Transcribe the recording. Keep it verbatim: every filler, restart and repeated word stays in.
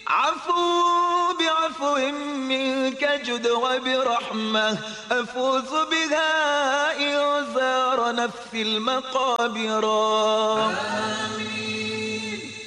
عفو بعفو منك جد وبرحمة أفوز بها إن زار نفسي المقابر. آمين